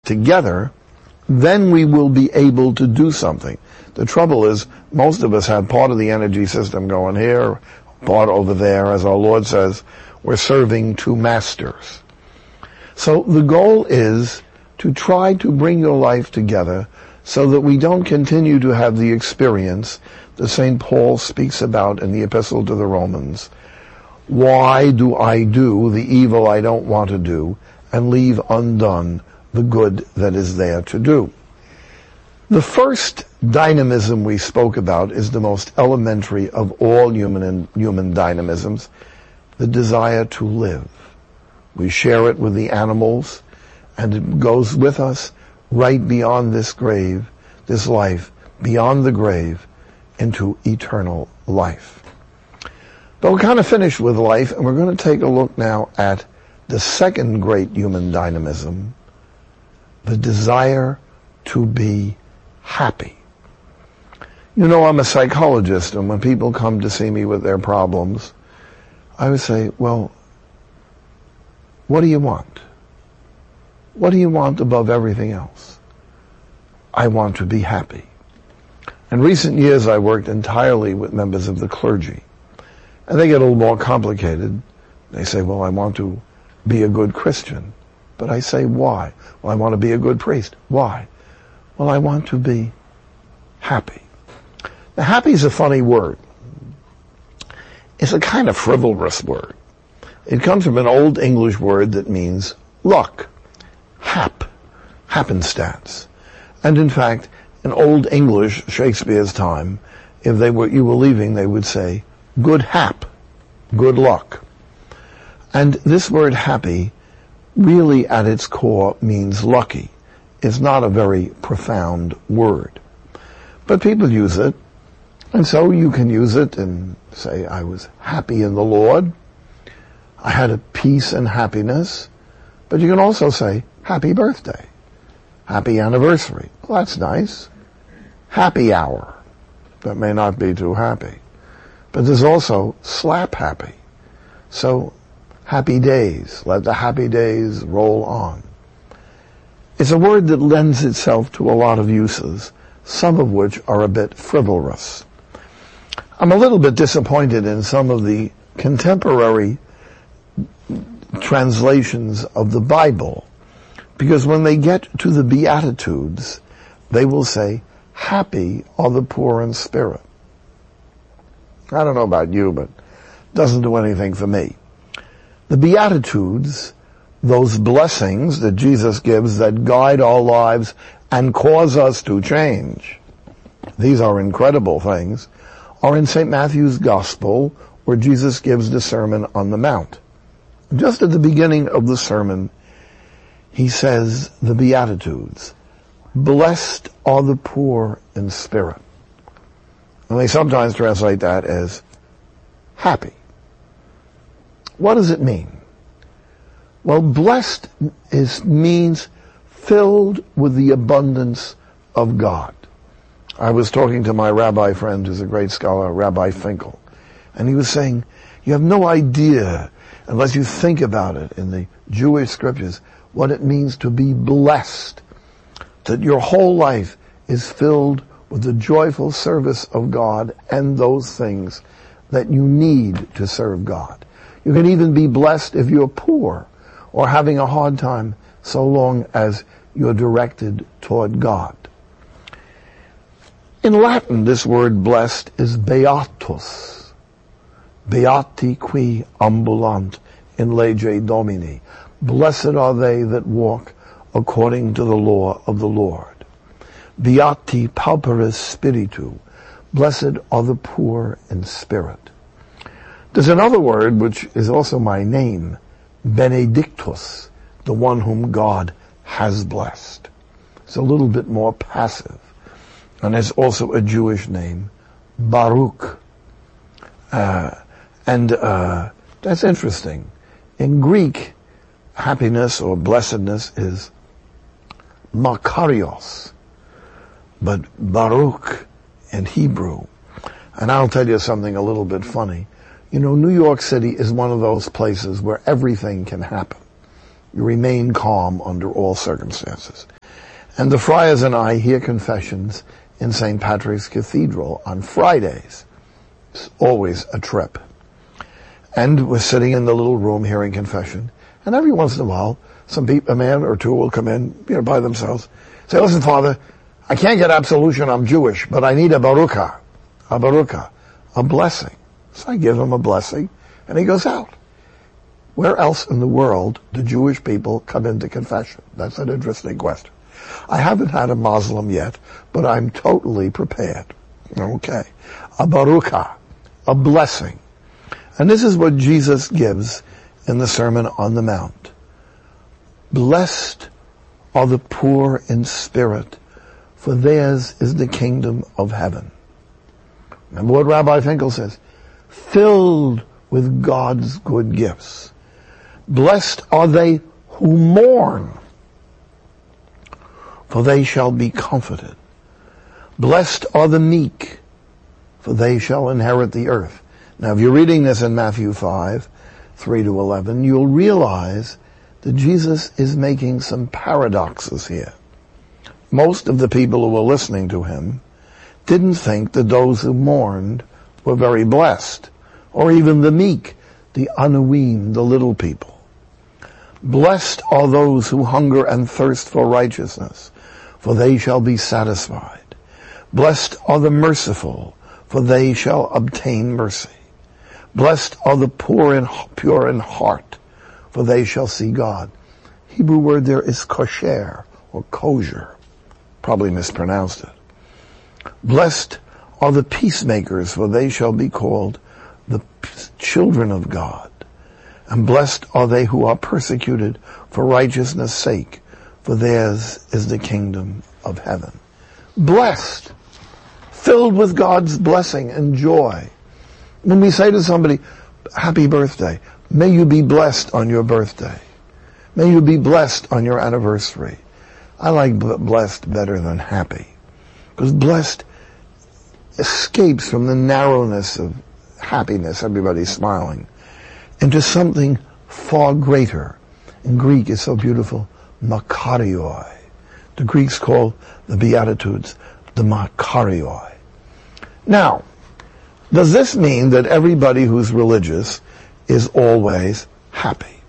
together, then we will be able to do something. The trouble is, most of us have part of the energy system going here, part over there. As our Lord says, we're serving two masters. So the goal is to try to bring your life together so that we don't continue to have the experience that St. Paul speaks about in the Epistle to the Romans. Why do I do the evil I don't want to do and leave undone the good that is there to do? The first dynamism we spoke about is the most elementary of all human dynamisms, the desire to live. We share it with the animals, and it goes with us right beyond this grave, this life, beyond the grave, into eternal life. But we're kind of finished with life, and we're going to take a look now at the second great human dynamism, the desire to be happy. You know, I'm a psychologist, and when people come to see me with their problems, I would say, well, what do you want? What do you want above everything else? I want to be happy. In recent years, I worked entirely with members of the clergy. And they get a little more complicated. They say, well, I want to be a good Christian. But I say, why? Well, I want to be a good priest. Why? Well, I want to be happy. Now, happy is a funny word. It's a kind of frivolous word. It comes from an old English word that means luck, happenstance. And in fact, in Old English, Shakespeare's time, if you were leaving, they would say, good hap, good luck. And this word happy really at its core means lucky. It's not a very profound word. But people use it, and so you can use it and say, I was happy in the Lord. I had a peace and happiness. But you can also say, happy birthday, happy anniversary. Well, that's nice. Happy hour. That may not be too happy. But there's also slap happy. So, happy days. Let the happy days roll on. It's a word that lends itself to a lot of uses, some of which are a bit frivolous. I'm a little bit disappointed in some of the contemporary translations of the Bible, because when they get to the Beatitudes, they will say, happy are the poor in spirit. I don't know about you, but it doesn't do anything for me. The Beatitudes, those blessings that Jesus gives that guide our lives and cause us to change, these are incredible things, are in St. Matthew's Gospel, where Jesus gives the Sermon on the Mount. Just at the beginning of the sermon, he says the Beatitudes, blessed are the poor in spirit. And they sometimes translate that as happy. What does it mean? Well, blessed means filled with the abundance of God. I was talking to my rabbi friend, who's a great scholar, Rabbi Finkel, and he was saying, you have no idea, unless you think about it in the Jewish scriptures, what it means to be blessed, that your whole life is filled with the joyful service of God and those things that you need to serve God. You can even be blessed if you're poor or having a hard time, so long as you're directed toward God. In Latin, this word blessed is beatus. Beati qui ambulant in lege Domini. Blessed are they that walk according to the law of the Lord. Beati pauperis spiritu. Blessed are the poor in spirit. There's another word which is also my name, benedictus, the one whom God has blessed. It's a little bit more passive. And it's also a Jewish name, Baruch. That's interesting. In Greek, happiness or blessedness is makarios, but Baruch in Hebrew. And I'll tell you something a little bit funny. You know, New York City is one of those places where everything can happen. You remain calm under all circumstances. And the friars and I hear confessions in St. Patrick's Cathedral on Fridays. It's always a trip. And we're sitting in the little room hearing confession. And every once in a while, a man or two will come in, by themselves. Say, listen, Father, I can't get absolution, I'm Jewish, but I need a baruch, a blessing. So I give him a blessing, and he goes out. Where else in the world do Jewish people come into confession? That's an interesting question. I haven't had a Muslim yet, but I'm totally prepared. Okay. A baruch, a blessing. And this is what Jesus gives in the Sermon on the Mount. Blessed are the poor in spirit, for theirs is the kingdom of heaven. Remember what Rabbi Finkel says? Filled with God's good gifts. Blessed are they who mourn, for they shall be comforted. Blessed are the meek, for they shall inherit the earth. Now, if you're reading this in Matthew 5, 3-11, you'll realize that Jesus is making some paradoxes here. Most of the people who were listening to him didn't think that those who mourned were very blessed, or even the meek, the anuim, the little people. Blessed are those who hunger and thirst for righteousness, for they shall be satisfied. Blessed are the merciful, for they shall obtain mercy. Blessed are the pure in heart, for they shall see God. Hebrew word there is kosher, or kosher. Probably mispronounced it. Blessed are the peacemakers, for they shall be called the children of God. And blessed are they who are persecuted for righteousness' sake, for theirs is the kingdom of heaven. Blessed, filled with God's blessing and joy. When we say to somebody, happy birthday, may you be blessed on your birthday. May you be blessed on your anniversary. I like blessed better than happy, because blessed escapes from the narrowness of happiness, everybody's smiling, into something far greater. In Greek, it's so beautiful, makarioi. The Greeks call the Beatitudes the makarioi. Now, does this mean that everybody who's religious is always happy?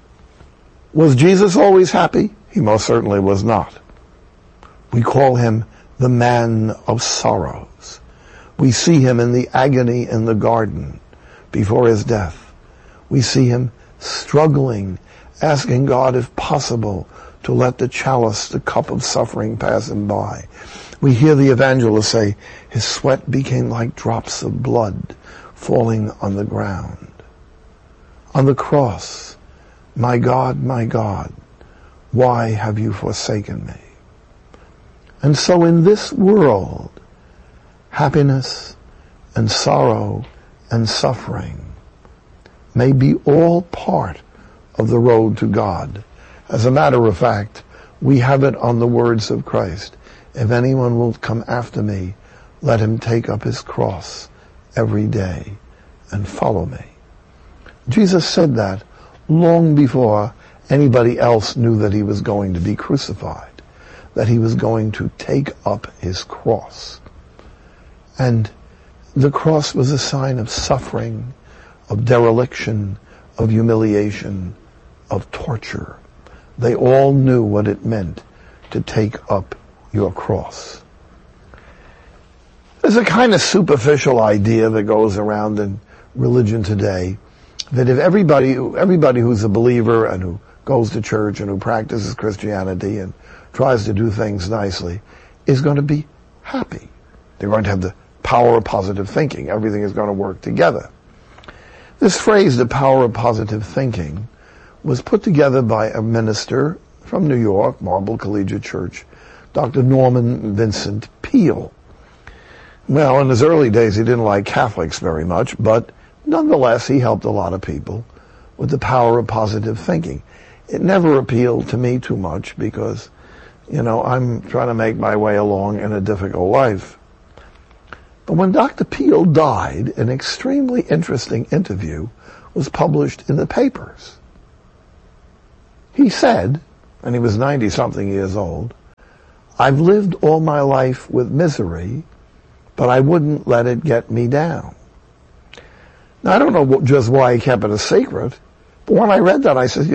Was Jesus always happy? He most certainly was not. We call him the man of sorrows. We see him in the agony in the garden before his death. We see him struggling, asking God, if possible, to let the chalice, the cup of suffering, pass him by. We hear the evangelist say, his sweat became like drops of blood falling on the ground. On the cross, my God, why have you forsaken me? And so in this world, happiness and sorrow and suffering may be all part of the road to God. As a matter of fact, we have it on the words of Christ. If anyone will come after me, let him take up his cross every day and follow me. Jesus said that long before anybody else knew that he was going to be crucified, that he was going to take up his cross. And the cross was a sign of suffering, of dereliction, of humiliation, of torture. They all knew what it meant to take up your cross. There's a kind of superficial idea that goes around in religion today that if everybody who's a believer and who goes to church and who practices Christianity and tries to do things nicely is going to be happy. They're going to have the power of positive thinking. Everything is going to work together. This phrase, the power of positive thinking, was put together by a minister from New York, Marble Collegiate Church, Dr. Norman Vincent Peale. Well, in his early days, he didn't like Catholics very much, but nonetheless, he helped a lot of people with the power of positive thinking. It never appealed to me too much because, I'm trying to make my way along in a difficult life. But when Dr. Peale died, an extremely interesting interview was published in the papers. He said, and he was 90-something years old, I've lived all my life with misery, but I wouldn't let it get me down. Now, I don't know just why he kept it a secret, but when I read that, I said,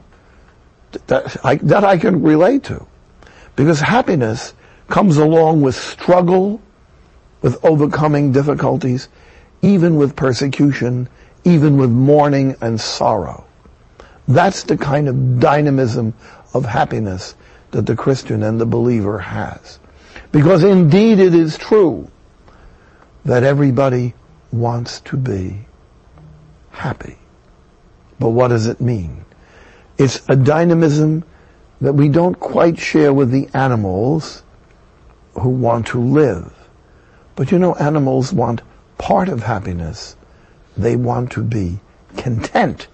that I can relate to. Because happiness comes along with struggle, with overcoming difficulties, even with persecution, even with mourning and sorrow. That's the kind of dynamism of happiness that the Christian and the believer has. Because indeed it is true that everybody wants to be happy. But what does it mean? It's a dynamism that we don't quite share with the animals who want to live. But animals want part of happiness. They want to be content.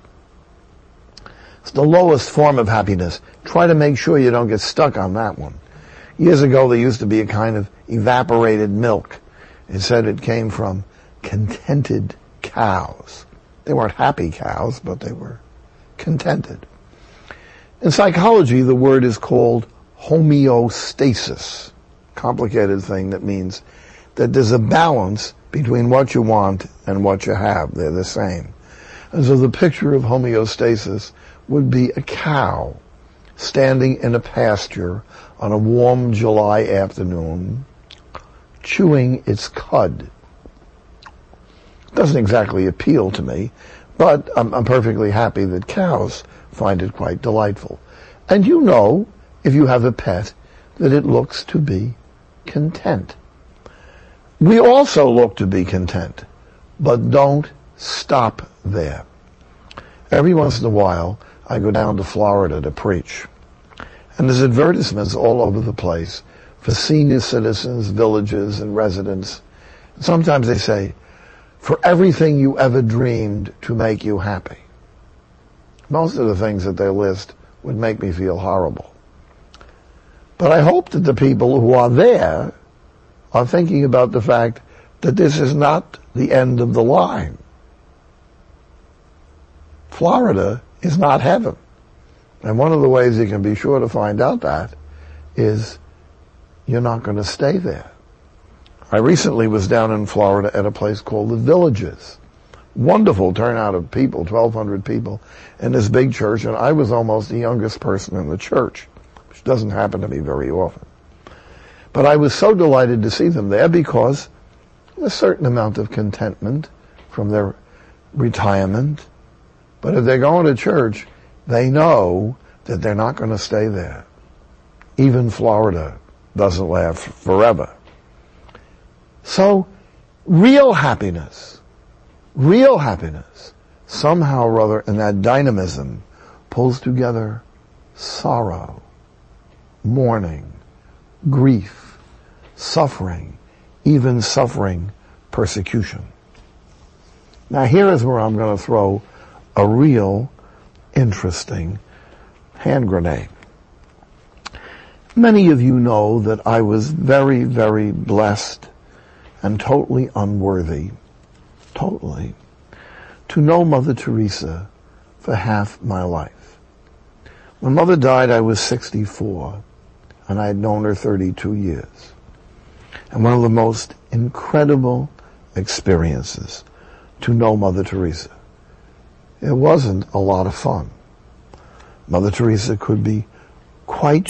It's the lowest form of happiness. Try to make sure you don't get stuck on that one. Years ago, there used to be a kind of evaporated milk. It said it came from contented cows. They weren't happy cows, but they were contented. In psychology, the word is called homeostasis. Complicated thing that means that there's a balance between what you want and what you have. They're the same. And so the picture of homeostasis would be a cow standing in a pasture on a warm July afternoon, chewing its cud. Doesn't exactly appeal to me, but I'm perfectly happy that cows find it quite delightful. And if you have a pet, that it looks to be content. We also look to be content, but don't stop there. Every once in a while, I go down to Florida to preach. And there's advertisements all over the place for senior citizens, villages, and residents. Sometimes they say, for everything you ever dreamed to make you happy. Most of the things that they list would make me feel horrible. But I hope that the people who are there are thinking about the fact that this is not the end of the line. Florida is not heaven. And one of the ways you can be sure to find out that is you're not going to stay there. I recently was down in Florida at a place called The Villages. Wonderful turnout of people, 1,200 people in this big church, and I was almost the youngest person in the church, which doesn't happen to me very often. But I was so delighted to see them there because a certain amount of contentment from their retirement. But if they're going to church, they know that they're not going to stay there. Even Florida doesn't last forever. So, real happiness, somehow or other in that dynamism pulls together sorrow, mourning, grief, suffering, even suffering persecution. Now here is where I'm going to throw a real interesting hand grenade. Many of you know that I was very, very blessed and totally unworthy, to know Mother Teresa for half my life. When Mother died, I was 64, and I had known her 32 years. And one of the most incredible experiences to know Mother Teresa. It wasn't a lot of fun. Mother Teresa could be quite